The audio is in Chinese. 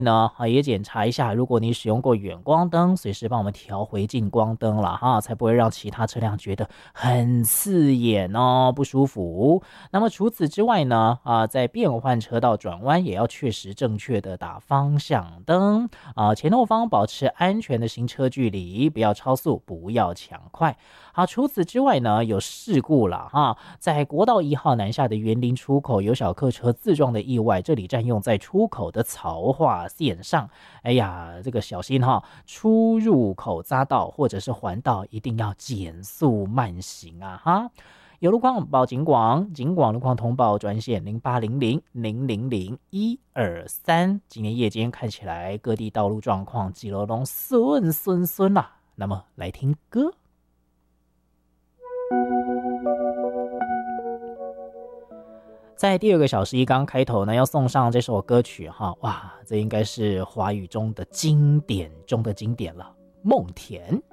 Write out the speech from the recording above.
呢，也检查一下，如果你使用过远光灯，随时帮我们调回近光灯了哈，才不会让其他车辆觉得很刺眼哦，不舒服。那么除此之外呢，在变换车道转弯也要确实正确的打方向灯前后方保持安全的行车距离，不要超速，不要抢快。好，除此之外呢，有事故了哈，在国道1号南下的园林出口有小客车自撞的意外，这里占用在出口的槽化线上，哎呀，这个小心哈，出入口匝道或者是环道一定要减速慢行啊哈。有路况报警广，警广路况通报专线0800000123。今天夜间看起来各地道路状况几楼拢顺啦，那么来听歌。在第2个小时一刚开头呢，要送上这首歌曲哈，哇，这应该是华语中的经典中的经典了，梦田。